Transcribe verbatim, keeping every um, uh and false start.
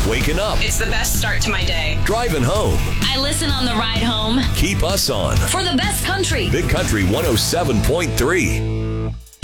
Waking up. It's the best start to my day. Driving home. I listen on the ride home. Keep us on. For the best country. Big Country one oh seven point three.